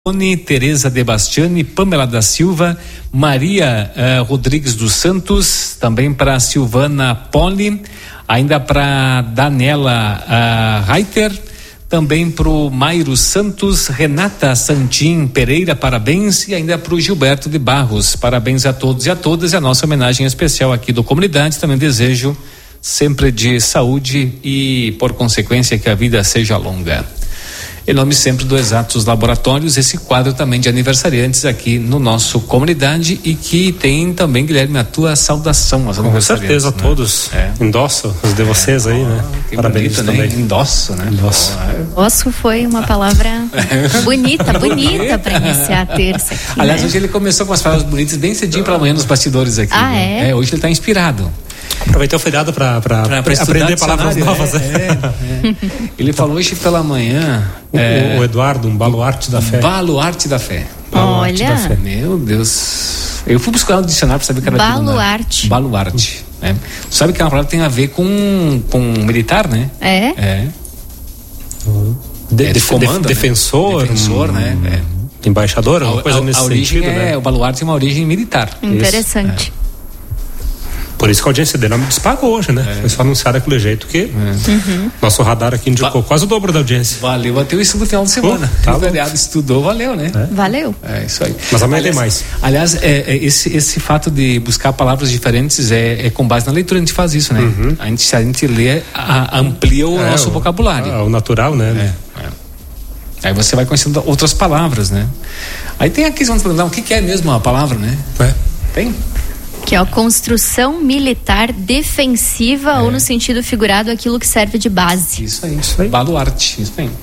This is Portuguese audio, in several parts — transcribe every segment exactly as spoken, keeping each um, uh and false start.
Tony, Tereza de Bastiani, Pamela da Silva, Maria uh, Rodrigues dos Santos, também para Silvana Poli, ainda para Daniela uh, Reiter, também para o Mairo Santos, Renata Santim Pereira, parabéns, e ainda para o Gilberto de Barros, parabéns a todos e a todas, e a nossa homenagem especial aqui do Comunidade. Também desejo sempre de saúde e, por consequência, que a vida seja longa. Em nome sempre do Exatos Laboratórios, esse quadro também de aniversariantes aqui no nosso Comunidade, e que tem também, Guilherme, a tua saudação aos aniversariantes. Com certeza, né? Todos. É. Endosso os de vocês é. aí, né? Que parabéns bonito, também. Né? Endosso, né? Endosso. Endosso foi uma palavra bonita, bonita para iniciar a terça aqui, aliás, né? Hoje ele começou com as palavras bonitas bem cedinho pela manhã nos bastidores aqui. Ah, né? é? é? Hoje ele está inspirado. Aproveitou o feriado para aprender palavras novas. É, é, é. Ele falou hoje pela manhã. O, é, o Eduardo, um baluarte da fé. Baluarte da fé. Baluarte Olha. Da fé. Meu Deus. Eu fui buscar um dicionário para saber que era Baluarte. Baluarte. Né? Sabe que é uma palavra que tem a ver com, com militar, né? É? É. De, é de, comando, de, defensor. Né? Defensor, hum, né? É. Embaixador, uma a, coisa a, nesse a origem sentido, é, né? O baluarte tem uma origem militar. Interessante. Isso, é. Por isso que a audiência dele disparou hoje, né? É. Foi só anunciar daquele jeito que é. Uhum. nosso radar aqui indicou ba- quase o dobro da audiência. Valeu, até o estudo no final de semana. Pô, tá o feriado estudou, valeu, né? É. Valeu. É isso aí. Mas amanhã tem aliás, mais. Aliás, é, é, esse, esse fato de buscar palavras diferentes é, é com base na leitura, a gente faz isso, né? Uhum. A gente, se a gente lê, a, amplia o é, nosso o, vocabulário. A, o natural, né? É, é. Aí você vai conhecendo outras palavras, né? Aí tem a questão de perguntar o que, que é mesmo a palavra, né? É. Tem? Que é a construção militar defensiva, é. ou no sentido figurado, aquilo que serve de base. Isso aí, isso aí. Baluarte, isso aí.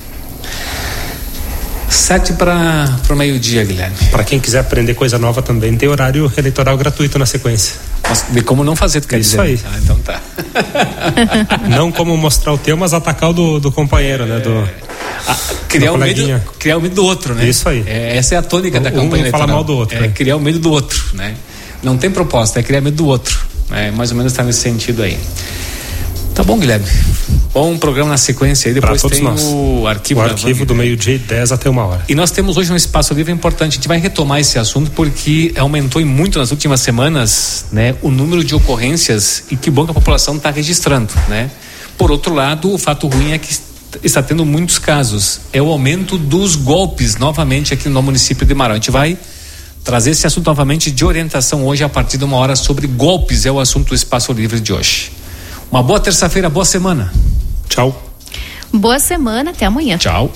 Sete para o meio-dia, Guilherme. Para quem quiser aprender coisa nova também, tem horário eleitoral gratuito na sequência. De como não fazer, tu quer isso dizer? Isso aí. Ah, então tá. Não como mostrar o teu, mas atacar o do, do companheiro, é. né? Do, ah, criar, o medo, criar o medo do outro, né? Isso aí. É, essa é a tônica um, da campanha um eleitoral. Fala mal do outro. É, né? Criar o medo do outro, né? Não tem proposta, é criar medo do outro. É, mais ou menos está nesse sentido aí. Tá bom, Guilherme. Bom programa na sequência aí. Depois tem nós. o arquivo, o arquivo do meio-dia e dez até uma hora. E nós temos hoje um espaço livre importante. A gente vai retomar esse assunto porque aumentou muito nas últimas semanas, né, o número de ocorrências, e que bom que a população está registrando, né? Por outro lado, o fato ruim é que está tendo muitos casos. É o aumento dos golpes novamente aqui no município de Marau. A gente vai trazer esse assunto novamente de orientação hoje a partir de uma hora sobre golpes. É o assunto do Espaço Livre de hoje. Uma boa terça-feira, boa semana. Tchau. Boa semana, até amanhã. Tchau.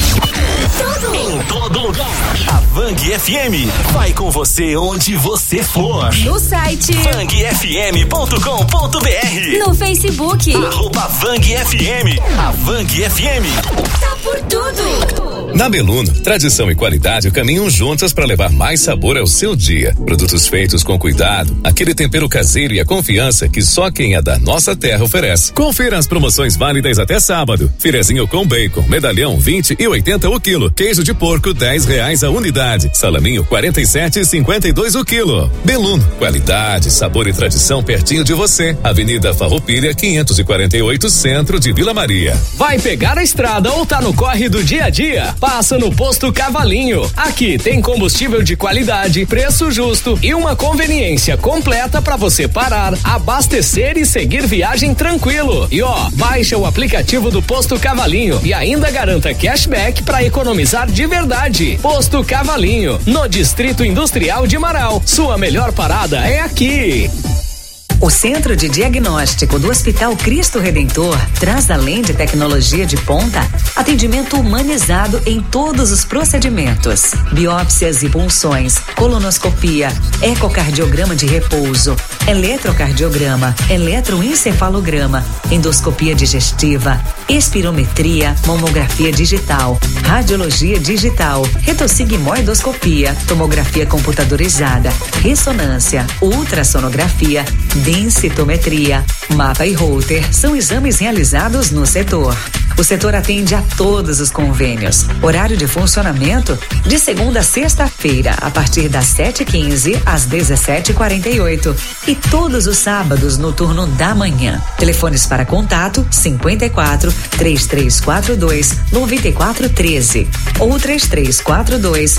Em todo lugar, a Vang F M vai com você onde você for. No site vang f m ponto com ponto b r, no Facebook arroba Vang F M. A Vang F M tá por tudo. Na Beluno, tradição e qualidade caminham juntas para levar mais sabor ao seu dia. Produtos feitos com cuidado, aquele tempero caseiro e a confiança que só quem é da nossa terra oferece. Confira as promoções válidas até sábado. Filezinho com bacon, medalhão vinte e oitenta o quilo. Queijo de porco dez reais a unidade. Salaminho quarenta e sete e cinquenta e dois o quilo. Beluno, qualidade, sabor e tradição pertinho de você. Avenida Farroupilha quinhentos e quarenta e oito, centro de Vila Maria. Vai pegar a estrada ou tá no corre do dia a dia? Passa no Posto Cavalinho. Aqui tem combustível de qualidade, preço justo e uma conveniência completa para você parar, abastecer e seguir viagem tranquilo. E ó, baixa o aplicativo do Posto Cavalinho e ainda garanta cashback para economizar de verdade. Posto Cavalinho, no Distrito Industrial de Marau. Sua melhor parada é aqui. O Centro de Diagnóstico do Hospital Cristo Redentor traz, além de tecnologia de ponta, atendimento humanizado em todos os procedimentos. Biópsias e punções, colonoscopia, ecocardiograma de repouso, eletrocardiograma, eletroencefalograma, endoscopia digestiva, espirometria, mamografia digital, radiologia digital, retossigmoidoscopia, tomografia computadorizada, ressonância, ultrassonografia, densitometria, mapa e holter são exames realizados no setor. O setor atende a todos os convênios. Horário de funcionamento de segunda a sexta-feira, a partir das sete e quinze às dezessete e quarenta e oito. E todos os sábados no turno da manhã. Telefones para contato cinquenta e quatro, três três quatro dois, nove quatro um três ou três três quatro dois